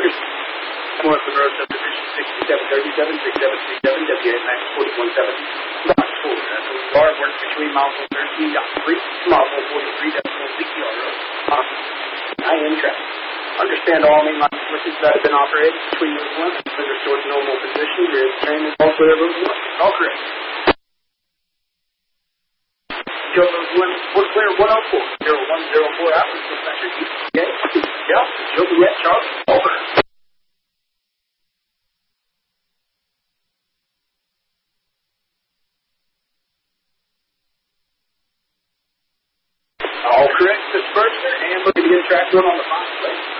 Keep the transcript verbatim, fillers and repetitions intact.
North Monroe Subdivision, sixty-seven thirty-seven, sixty-seven thirty-seven, W A Max forty-one seventy, dot four. That's a bar work between mile one thirteen dot three, mile one forty-three dot four six yard road. I am traffic. Understand all main line switches that have been operated between those ones are restored to normal position. Rear the train is also there. All correct. Joe those one, one clear one oh four, zero one zero four hours, Professor E. Yeah, yeah, Joliet, Charles, over. All correct, Miss Berger, and we're going to get a track one on the box plate.